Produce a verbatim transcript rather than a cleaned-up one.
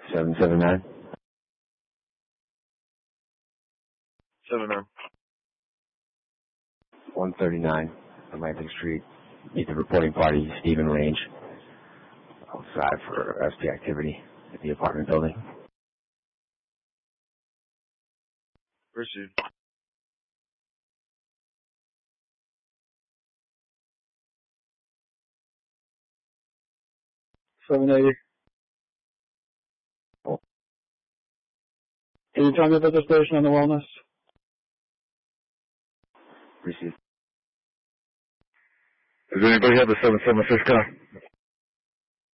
seven seven nine. seven nine. one thirty-nine Atlantic Street. Meet the reporting party, Stephen Range. Outside for S P activity at the apartment building. Received. seven eighty. Oh. Can you tell me about the station on the wellness? Received. Does anybody have the seven seven six car?